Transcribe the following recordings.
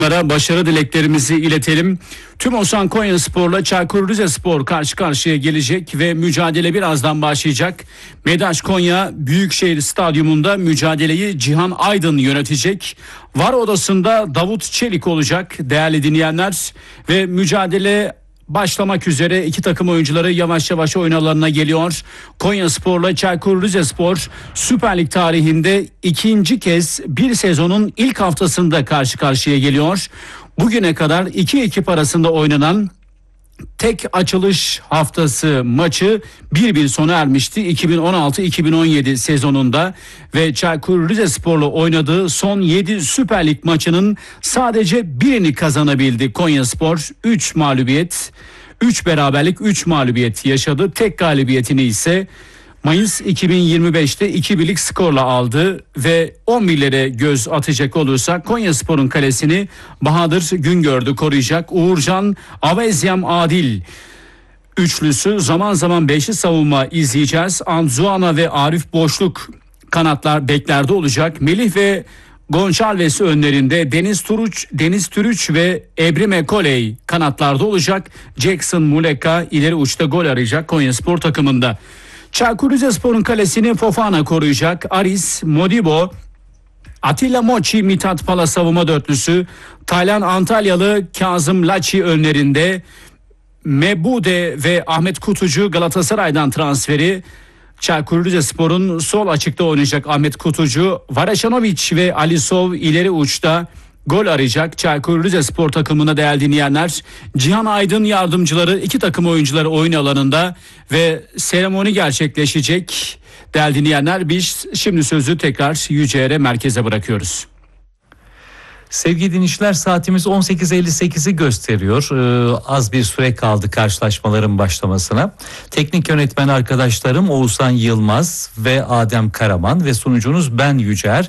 Başarı dileklerimizi iletelim. Tüm Osan Konyaspor'la Çaykur Rizespor karşı karşıya gelecek ve mücadele birazdan başlayacak. Medaş Konya Büyükşehir Stadyumunda mücadeleyi Cihan Aydın yönetecek. VAR odasında Davut Çelik olacak değerli dinleyenler ve mücadele başlamak üzere. İki takım oyuncuları yavaş yavaş oyun alanına geliyor. Konyaspor'la Çaykur Rizespor Süper Lig tarihinde ikinci kez bir sezonun ilk haftasında karşı karşıya geliyor. Bugüne kadar iki ekip arasında oynanan tek açılış haftası maçı 1-1 sona ermişti 2016-2017 sezonunda ve Çaykur Rizespor'la oynadığı son 7 Süper Lig maçının sadece birini kazanabildi Konyaspor. 3 mağlubiyet, 3 beraberlik, 3 mağlubiyet yaşadı. Tek galibiyetini ise Mayıs 2025'te 2-1'lik skorla aldı ve 11'lere göz atacak olursak Konyaspor'un kalesini Bahadır Güngördü koruyacak. Uğurcan, Avezyam, Adil üçlüsü, zaman zaman beşli savunma izleyeceğiz. Anzuana ve Arif Boşluk kanatlar beklerde olacak. Melih ve Gonçalves önlerinde, Deniz Türüç ve Ebrime Koley kanatlarda olacak. Jackson Muleka ileri uçta gol arayacak Konyaspor takımında. Çaykur Rizespor'un kalesini Fofana koruyacak. Aris, Modibo, Atilla Mochi, Mithat Pala savunma dörtlüsü. Taylan Antalyalı, Kazım Laçi önlerinde. Mebude ve Ahmet Kutucu Galatasaray'dan transferi. Çaykur Rizespor'un sol açıkta oynayacak Ahmet Kutucu. Varaşanovic ve Alisov ileri uçta gol arayacak Çaykur Rizespor takımına değerli dinleyenler. Cihan Aydın yardımcıları, iki takım oyuncuları oyun alanında ve seremoni gerçekleşecek değerli dinleyenler. Biz şimdi sözü tekrar Yüceğer'e, merkeze bırakıyoruz. Sevgili dinleyiciler, saatimiz 18.58'i gösteriyor. Az bir süre kaldı karşılaşmaların başlamasına. Teknik yönetmen arkadaşlarım Oğuzhan Yılmaz ve Adem Karaman ve sunucunuz ben Yüceğer.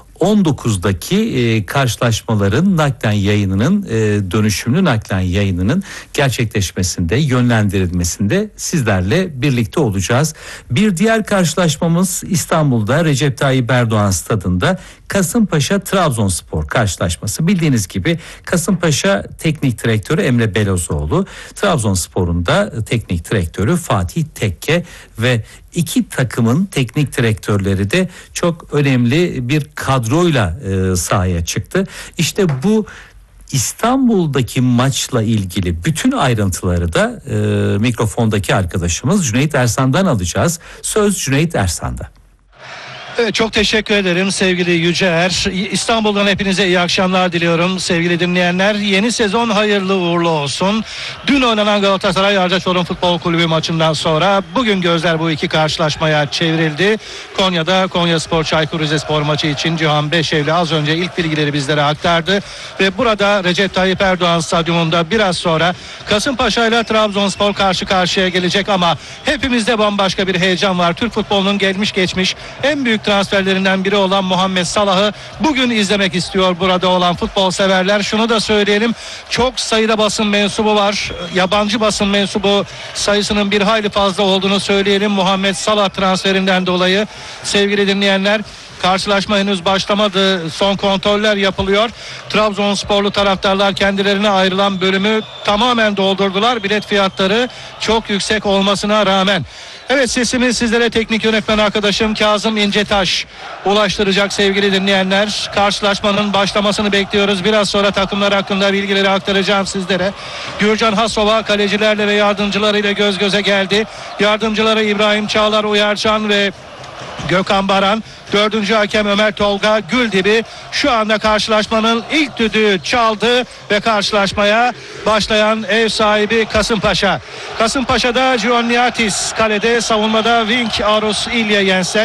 19'daki karşılaşmaların naklen yayınının, dönüşümlü naklen yayınının gerçekleşmesinde, yönlendirilmesinde sizlerle birlikte olacağız. Bir diğer karşılaşmamız İstanbul'da Recep Tayyip Erdoğan stadında Kasımpaşa Trabzonspor karşılaşması. Bildiğiniz gibi Kasımpaşa Teknik Direktörü Emre Belözoğlu, Trabzonspor'un da Teknik Direktörü Fatih Tekke ve iki takımın teknik direktörleri de çok önemli bir kadroyla sahaya çıktı. İşte bu İstanbul'daki maçla ilgili bütün ayrıntıları da mikrofondaki arkadaşımız Cüneyt Ersan'dan alacağız. Söz Cüneyt Ersan'da. Evet, çok teşekkür ederim sevgili Yüceer. İstanbul'dan hepinize iyi akşamlar diliyorum sevgili dinleyenler. Yeni sezon hayırlı uğurlu olsun. Dün oynanan Galatasaray Arca Çorum Futbol Kulübü maçından sonra bugün gözler bu iki karşılaşmaya çevrildi. Konya'da Konyaspor Çaykur Rizespor maçı için Cihan Beşevli az önce ilk bilgileri bizlere aktardı. Ve burada Recep Tayyip Erdoğan stadyumunda biraz sonra Kasımpaşa ile Trabzonspor karşı karşıya gelecek ama hepimizde bambaşka bir heyecan var. Türk futbolunun gelmiş geçmiş en büyük transferlerinden biri olan Muhammed Salah'ı bugün izlemek istiyor burada olan futbol severler. Şunu da söyleyelim, çok sayıda basın mensubu var. Yabancı basın mensubu sayısının bir hayli fazla olduğunu söyleyelim Muhammed Salah transferinden dolayı. Sevgili dinleyenler, karşılaşma henüz başlamadı. Son kontroller yapılıyor. Trabzonsporlu taraftarlar kendilerine ayrılan bölümü tamamen doldurdular. Bilet fiyatları çok yüksek olmasına rağmen. Evet, sesimi sizlere teknik yönetmen arkadaşım Kazım İncetaş ulaştıracak sevgili dinleyenler. Karşılaşmanın başlamasını bekliyoruz. Biraz sonra takımlar hakkında bilgileri aktaracağım sizlere. Gürcan Hasova kalecilerle ve yardımcılarıyla göz göze geldi. Yardımcıları İbrahim Çağlar Uyarcan ve Gökhan Baran. Dördüncü hakem Ömer Tolga Güldibi şu anda karşılaşmanın ilk düdüğü çaldı ve karşılaşmaya başlayan ev sahibi Kasımpaşa. Kasımpaşa'da Gianniatis kalede, savunmada Wink, Arus, İlya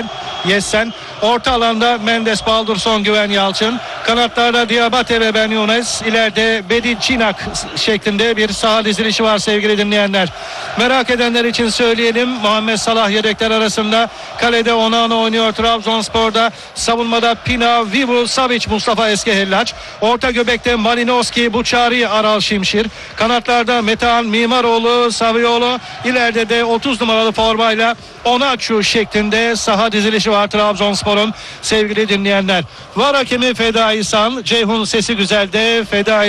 Yessen, orta alanda Mendes, Baldurson, Güven Yalçın, kanatlarda Diabate ve Ben Younes, ileride Bedi Cinak şeklinde bir saha dizilişi var sevgili dinleyenler. Merak edenler için söyleyelim, Muhammed Salah yedekler arasında, kalede Onana oynuyor Trabzonspor'da, savunmada Pina, Vivu, Savic, Mustafa Eskehellaç, orta göbekte Malinowski, Buçari, Aral Şimşir, kanatlarda Metehan Mimaroğlu, Saviolo, ileride de 30 numaralı formayla Onaçu şeklinde saha dizilişi var Trabzonspor'un sevgili dinleyenler. VAR hakemi Fedai San, Ceyhun sesi güzelde Fedai